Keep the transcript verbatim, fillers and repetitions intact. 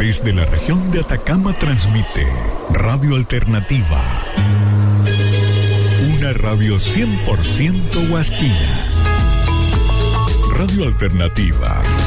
Desde la región de Atacama transmite Radio Alternativa. Una radio cien por ciento huasquina. Radio Alternativa.